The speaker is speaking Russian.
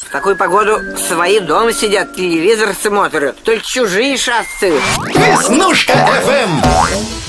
В такую погоду свои дома сидят, телевизор смотрят. Только чужие шастают. Веснушка ФМ.